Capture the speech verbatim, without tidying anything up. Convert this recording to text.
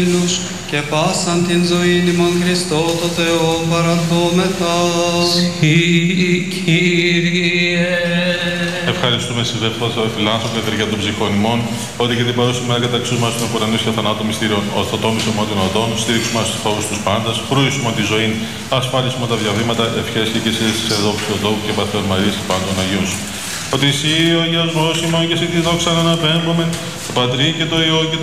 και πάσαν την ζωήν ημών Χριστό το Θεό παραδόμεθα. Συ, Κύριε. Ευχαριστούμε σε δεύτερο φιλάνθρωπε για τον ψυχών ημών, ότι και την παρούση μέρα καταξούς μας των ουρανούς και θανάτων μυστήριων, ως το τόμισο μου των οδών, στήριξου μας στους φόβους τους πάντας, φρούησου τη ζωή, ασφάλισου τα διαβήματα, ευχές και εσύ σε δόξου οδόου και Πατέρ Μαρίας και πάντων Αγίους. Ότι εσύ ο Αγιασμός ημών και εσύ τη δόξα να αναπέμπουμε, το Πατρί και το Υιό και το